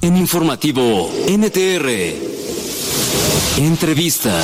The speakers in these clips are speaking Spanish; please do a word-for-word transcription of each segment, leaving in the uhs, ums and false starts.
En Informativo N T R. Entrevista.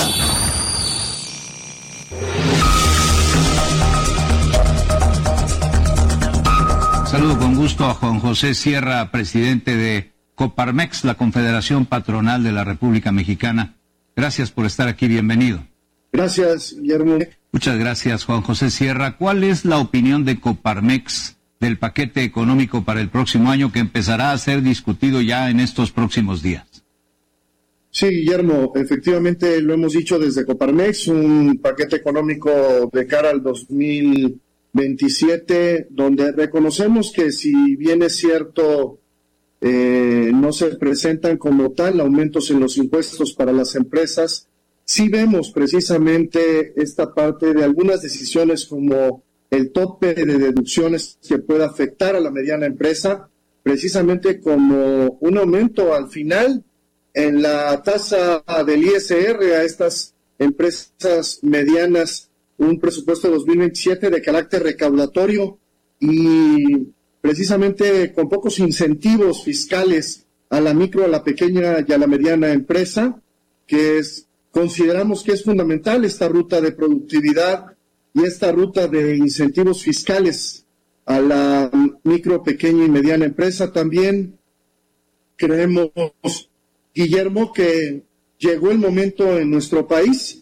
Saludo con gusto a Juan José Sierra, presidente de Coparmex, la Confederación Patronal de la República Mexicana. Gracias por estar aquí, bienvenido. Gracias, Guillermo. Muchas gracias, Juan José Sierra. ¿Cuál es la opinión de Coparmex del paquete económico para el próximo año que empezará a ser discutido ya en estos próximos días? Sí, Guillermo, efectivamente lo hemos dicho desde Coparmex, un paquete económico de cara al dos mil veintisiete, donde reconocemos que si bien es cierto, eh, no se presentan como tal aumentos en los impuestos para las empresas, sí vemos precisamente esta parte de algunas decisiones como el tope de deducciones que pueda afectar a la mediana empresa, precisamente como un aumento al final en la tasa del I S R a estas empresas medianas, un presupuesto de dos mil veintisiete de carácter recaudatorio y precisamente con pocos incentivos fiscales a la micro, a la pequeña y a la mediana empresa, que es, consideramos que es fundamental esta ruta de productividad y esta ruta de incentivos fiscales a la micro, pequeña y mediana empresa. También creemos, Guillermo, que llegó el momento en nuestro país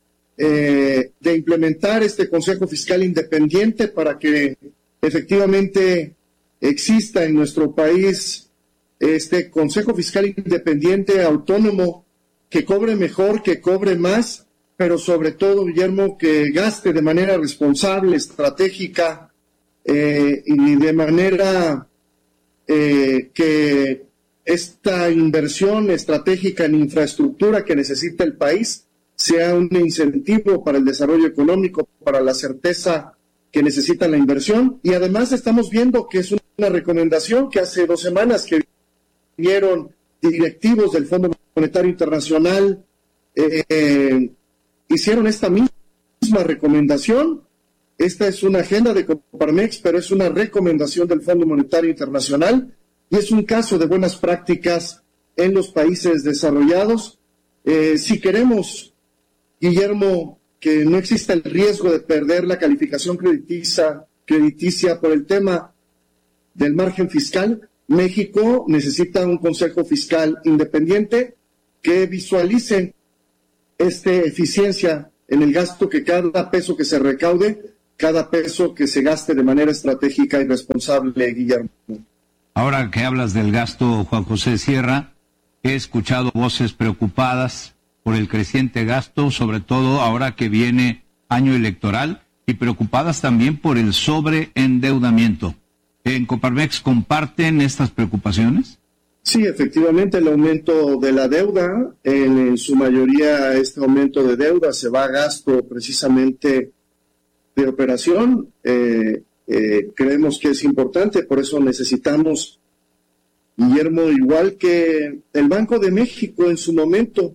eh, de implementar este Consejo Fiscal Independiente para que efectivamente exista en nuestro país este Consejo Fiscal Independiente autónomo que cobre mejor, que cobre más, pero sobre todo, Guillermo, que gaste de manera responsable, estratégica eh, y de manera eh, que esta inversión estratégica en infraestructura que necesita el país sea un incentivo para el desarrollo económico, para la certeza que necesita la inversión. Y además estamos viendo que es una recomendación que hace dos semanas que vinieron directivos del Fondo Monetario Internacional, eh, eh, hicieron esta misma recomendación. Esta es una agenda de Coparmex, pero es una recomendación del Fondo Monetario Internacional y es un caso de buenas prácticas en los países desarrollados. Eh, si queremos, Guillermo, que no exista el riesgo de perder la calificación crediticia, crediticia por el tema del margen fiscal, México necesita un Consejo Fiscal Independiente que visualice esta eficiencia en el gasto, que cada peso que se recaude, cada peso que se gaste de manera estratégica y responsable, Guillermo. Ahora que hablas del gasto, Juan José Sierra, he escuchado voces preocupadas por el creciente gasto, sobre todo ahora que viene año electoral, y preocupadas también por el sobreendeudamiento. ¿En Coparmex comparten estas preocupaciones? Sí, efectivamente, el aumento de la deuda, en, en su mayoría este aumento de deuda se va a gasto precisamente de operación. Eh, eh, creemos que es importante, por eso necesitamos, Guillermo, igual que el Banco de México en su momento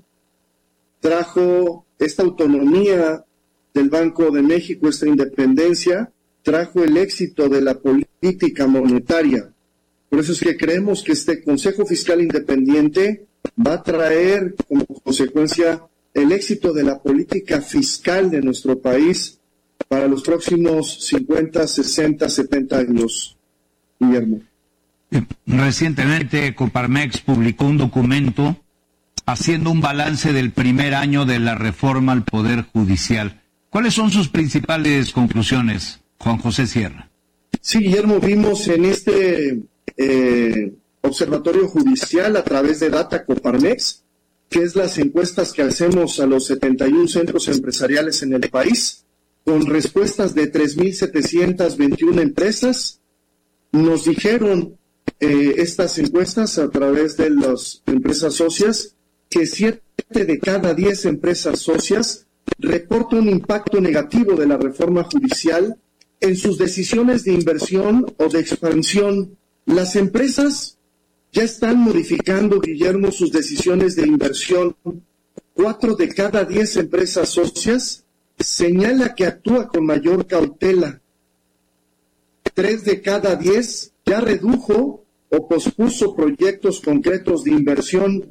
trajo esta autonomía del Banco de México, esta independencia, trajo el éxito de la política monetaria. Por eso es que creemos que este Consejo Fiscal Independiente va a traer como consecuencia el éxito de la política fiscal de nuestro país para los próximos cincuenta, sesenta, setenta años, Guillermo. Recientemente Coparmex publicó un documento haciendo un balance del primer año de la reforma al Poder Judicial. ¿Cuáles son sus principales conclusiones, Juan José Sierra? Sí, Guillermo, vimos en este eh, observatorio judicial a través de Data Coparmex, que es las encuestas que hacemos a los setenta y un centros empresariales en el país, con respuestas de tres mil setecientas veintiuna empresas. Nos dijeron eh, estas encuestas a través de las empresas socias que siete de cada diez empresas socias reportan un impacto negativo de la reforma judicial en sus decisiones de inversión o de expansión. Las empresas ya están modificando, Guillermo, sus decisiones de inversión. Cuatro de cada diez empresas socias señala que actúa con mayor cautela. Tres de cada diez ya redujo o pospuso proyectos concretos de inversión.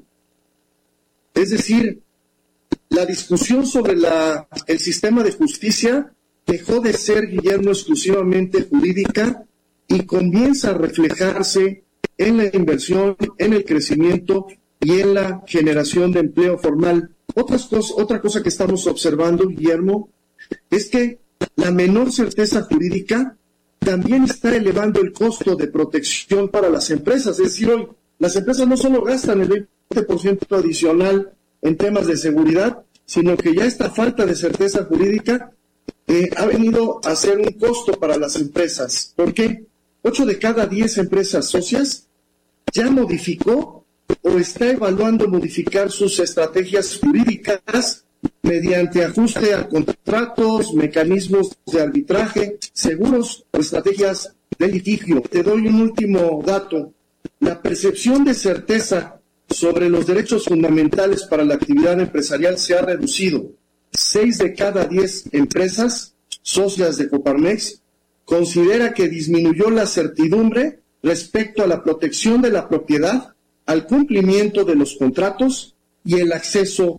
Es decir, la discusión sobre la, el sistema de justicia dejó de ser, Guillermo, exclusivamente jurídica y comienza a reflejarse en la inversión, en el crecimiento y en la generación de empleo formal. Otras cosas, otra cosa que estamos observando, Guillermo, es que la menor certeza jurídica también está elevando el costo de protección para las empresas. Es decir, hoy las empresas no solo gastan el veinte por ciento adicional en temas de seguridad, sino que ya esta falta de certeza jurídica eh, ha venido a ser un costo para las empresas. ¿Por qué? Ocho de cada diez empresas socias ya modificó o está evaluando modificar sus estrategias jurídicas mediante ajuste a contratos, mecanismos de arbitraje, seguros o estrategias de litigio. Te doy un último dato. La percepción de certeza sobre los derechos fundamentales para la actividad empresarial se ha reducido. Seis de cada diez empresas socias de Coparmex considera que disminuyó la certidumbre respecto a la protección de la propiedad, al cumplimiento de los contratos y el acceso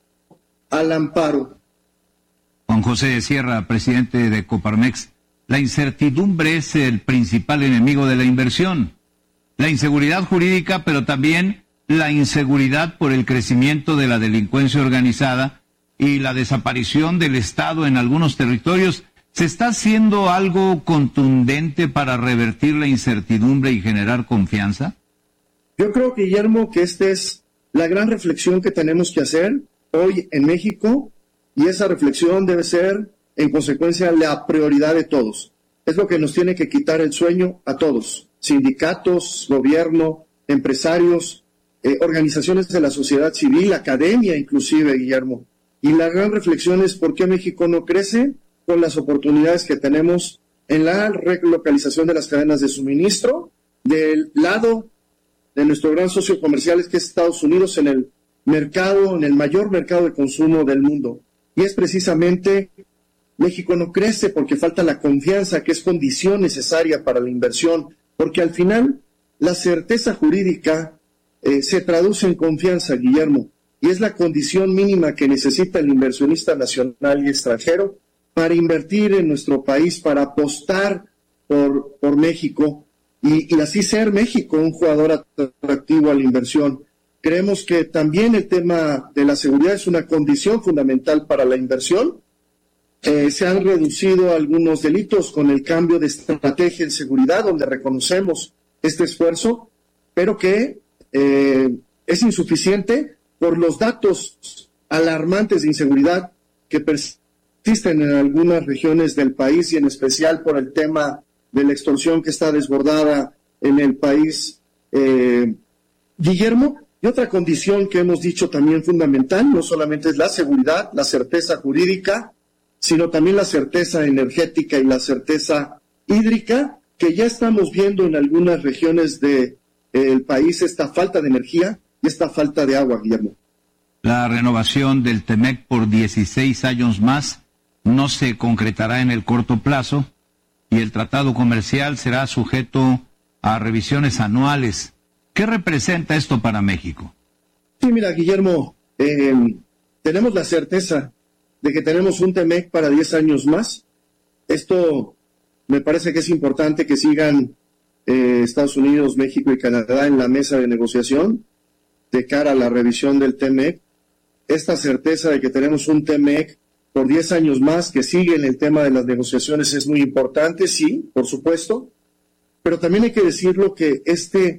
al amparo. Juan José Sierra, presidente de Coparmex, la incertidumbre es el principal enemigo de la inversión. La inseguridad jurídica, pero también la inseguridad por el crecimiento de la delincuencia organizada y la desaparición del Estado en algunos territorios. ¿Se está haciendo algo contundente para revertir la incertidumbre y generar confianza? Yo creo, Guillermo, que esta es la gran reflexión que tenemos que hacer hoy en México, y esa reflexión debe ser, en consecuencia, la prioridad de todos. Es lo que nos tiene que quitar el sueño a todos, sindicatos, gobierno, empresarios, eh, organizaciones de la sociedad civil, academia inclusive, Guillermo. Y la gran reflexión es por qué México no crece con las oportunidades que tenemos en la relocalización de las cadenas de suministro, del lado de nuestro gran socio comercial, que es Estados Unidos, en el mercado, en el mayor mercado de consumo del mundo. Y es precisamente, México no crece porque falta la confianza, que es condición necesaria para la inversión, porque al final la certeza jurídica eh, se traduce en confianza, Guillermo, y es la condición mínima que necesita el inversionista nacional y extranjero para invertir en nuestro país, para apostar por, por México y, y así ser México un jugador atractivo a la inversión. Creemos que también el tema de la seguridad es una condición fundamental para la inversión. Eh, se han reducido algunos delitos con el cambio de estrategia en seguridad, donde reconocemos este esfuerzo, pero que eh, es insuficiente por los datos alarmantes de inseguridad que persisten en algunas regiones del país, y en especial por el tema de la extorsión que está desbordada en el país. Eh, Guillermo, y otra condición que hemos dicho también fundamental, no solamente es la seguridad, la certeza jurídica, sino también la certeza energética y la certeza hídrica, que ya estamos viendo en algunas regiones del eh, país esta falta de energía y esta falta de agua, Guillermo. La renovación del TEMEC por dieciséis años más no se concretará en el corto plazo y el tratado comercial será sujeto a revisiones anuales. ¿Qué representa esto para México? Sí, mira, Guillermo, eh, tenemos la certeza de que tenemos un TEMEC para diez años más. Esto me parece que es importante que sigan eh, Estados Unidos, México y Canadá en la mesa de negociación de cara a la revisión del TEMEC. Esta certeza de que tenemos un TEMEC por diez años más que sigue en el tema de las negociaciones es muy importante, sí, por supuesto, pero también hay que decirlo que este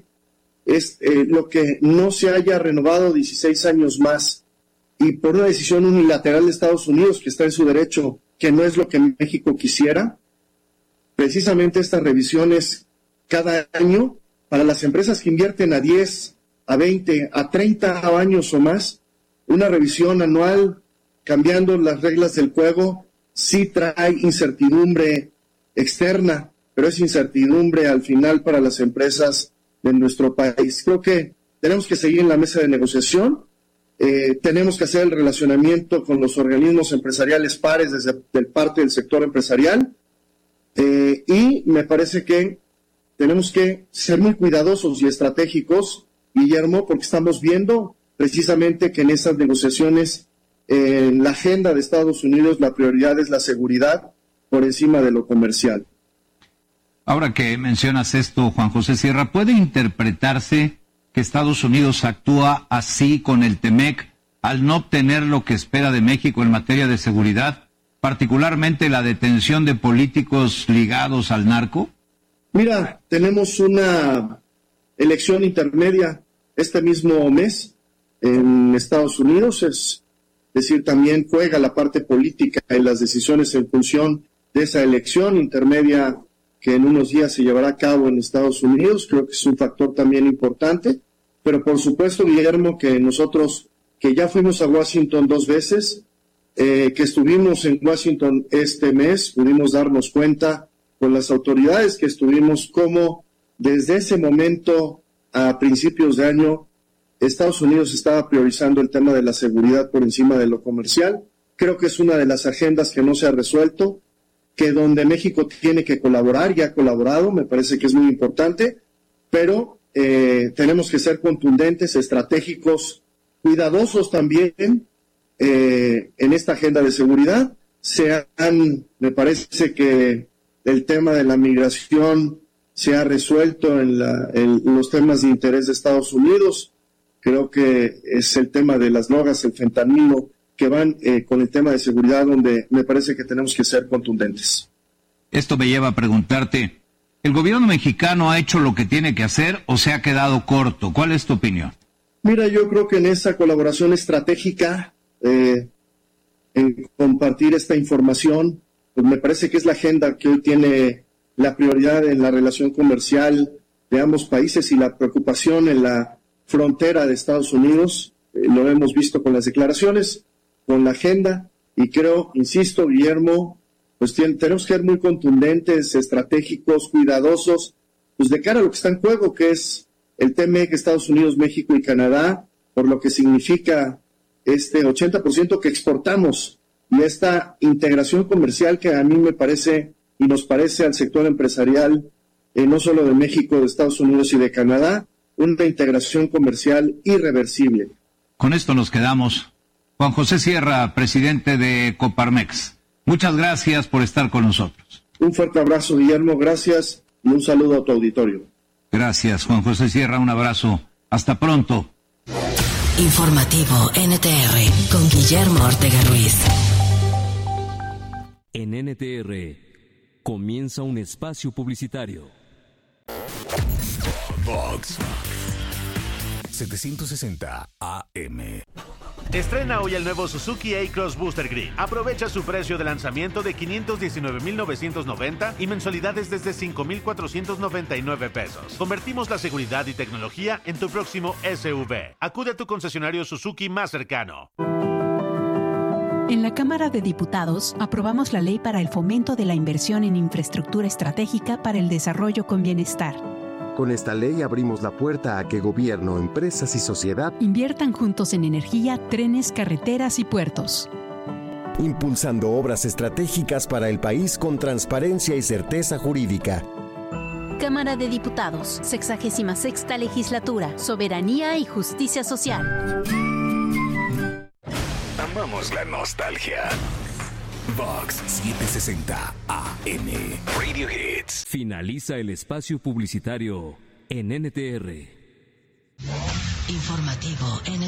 es eh, lo que no se haya renovado dieciséis años más y por una decisión unilateral de Estados Unidos, que está en su derecho, que no es lo que México quisiera. Precisamente estas revisiones cada año para las empresas que invierten a diez, a veinte, a treinta años o más, una revisión anual cambiando las reglas del juego sí trae incertidumbre externa, pero es incertidumbre al final para las empresas de nuestro país. Creo que tenemos que seguir en la mesa de negociación, eh, tenemos que hacer el relacionamiento con los organismos empresariales pares desde el parte del sector empresarial, eh, y me parece que tenemos que ser muy cuidadosos y estratégicos, Guillermo, porque estamos viendo precisamente que en esas negociaciones, eh, en la agenda de Estados Unidos, la prioridad es la seguridad por encima de lo comercial. Ahora que mencionas esto, Juan José Sierra, ¿puede interpretarse que Estados Unidos actúa así con el T-MEC al no obtener lo que espera de México en materia de seguridad, particularmente la detención de políticos ligados al narco? Mira, tenemos una elección intermedia este mismo mes en Estados Unidos, es decir, también juega la parte política en las decisiones en función de esa elección intermedia que en unos días se llevará a cabo en Estados Unidos. Creo que es un factor también importante, pero por supuesto, Guillermo, que nosotros que ya fuimos a Washington dos veces, eh, que estuvimos en Washington este mes, pudimos darnos cuenta con las autoridades que estuvimos cómo desde ese momento a principios de año Estados Unidos estaba priorizando el tema de la seguridad por encima de lo comercial. Creo que es una de las agendas que no se ha resuelto, que donde México tiene que colaborar y ha colaborado, me parece que es muy importante, pero eh, tenemos que ser contundentes, estratégicos, cuidadosos también eh, en esta agenda de seguridad. Se han, me parece que el tema de la migración se ha resuelto en, la, en los temas de interés de Estados Unidos. Creo que es el tema de las drogas, el fentanilo, que van eh, con el tema de seguridad, donde me parece que tenemos que ser contundentes. Esto me lleva a preguntarte, ¿el gobierno mexicano ha hecho lo que tiene que hacer o se ha quedado corto? ¿Cuál es tu opinión? Mira, yo creo que en esa colaboración estratégica, eh, en compartir esta información, pues me parece que es la agenda que hoy tiene la prioridad en la relación comercial de ambos países y la preocupación en la frontera de Estados Unidos. Eh, lo hemos visto con las declaraciones, con la agenda, y creo, insisto, Guillermo, pues tiene, tenemos que ser muy contundentes, estratégicos, cuidadosos, pues de cara a lo que está en juego, que es el T-MEC, Estados Unidos, México y Canadá, por lo que significa este ochenta por ciento que exportamos, y esta integración comercial que a mí me parece y nos parece al sector empresarial, eh, no solo de México, de Estados Unidos y de Canadá, una integración comercial irreversible. Con esto nos quedamos. Juan José Sierra, presidente de Coparmex, muchas gracias por estar con nosotros. Un fuerte abrazo, Guillermo, gracias, y un saludo a tu auditorio. Gracias, Juan José Sierra, un abrazo. Hasta pronto. Informativo N T R con Guillermo Ortega Ruiz. En N T R comienza un espacio publicitario. Vox setecientos sesenta A M. Estrena hoy el nuevo Suzuki A-Cross Booster Green. Aprovecha su precio de lanzamiento de quinientos diecinueve mil novecientos noventa y mensualidades desde cinco mil cuatrocientos noventa y nueve pesos. Convertimos la seguridad y tecnología en tu próximo S U V. Acude a tu concesionario Suzuki más cercano. En la Cámara de Diputados aprobamos la ley para el fomento de la inversión en infraestructura estratégica para el desarrollo con bienestar. Con esta ley abrimos la puerta a que gobierno, empresas y sociedad inviertan juntos en energía, trenes, carreteras y puertos. Impulsando obras estratégicas para el país con transparencia y certeza jurídica. Cámara de Diputados, sexagésima sexta legislatura, soberanía y justicia social. Amamos la nostalgia. Vox setecientos sesenta A M. Radio Hits. Finaliza el espacio publicitario en N T R. Informativo N T R.